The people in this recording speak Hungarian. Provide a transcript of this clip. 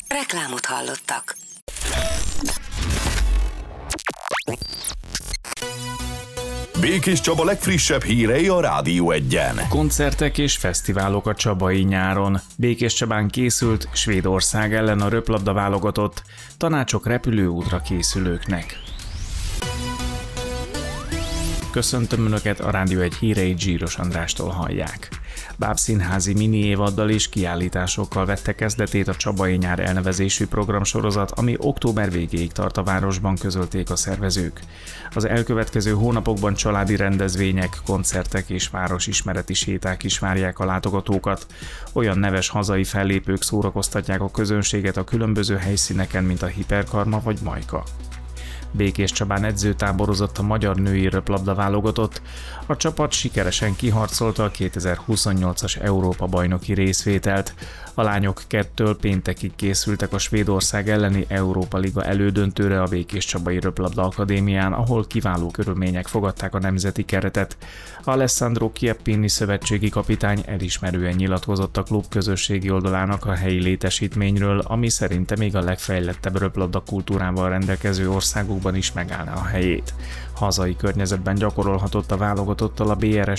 Reklámot hallottak. Békés Csaba legfrissebb hírei a Rádió Egyen. Koncertek és fesztiválok a csabai nyáron. Békés Csabán készült Svédország ellen a röplabda válogatott, tanácsok repülőútra készülőknek. Köszöntöm Önöket, a Rádió Egy híreit Zsíros Andrástól hallják. Bábszínházi mini évaddal és kiállításokkal vette kezdetét a Csabai nyár elnevezésű programsorozat, ami október végéig tart a városban, közölték a szervezők. Az elkövetkező hónapokban családi rendezvények, koncertek és városismereti séták is várják a látogatókat. Olyan neves hazai fellépők szórakoztatják a közönséget a különböző helyszíneken, mint a Hiperkarma vagy Majka. Békés Csabán edzőtáborozott a magyar női röplabda válogatott. A csapat sikeresen kiharcolta a 2028-as Európa-bajnoki részvételt. A lányok kettől péntekig készültek a Svédország elleni Európa Liga elődöntőre a Békés Csabai Röplabda Akadémián, ahol kiváló körülmények fogadták a nemzeti keretet. Alessandro Chiappini szövetségi kapitány elismerően nyilatkozott a klub közösségi oldalának a helyi létesítményről, ami szerinte még a legfejlettebb röplabda kultúrával rendelkező országokban is megállná a helyét. Hazai környezetben gyakorolhatott a válogatottal a BRS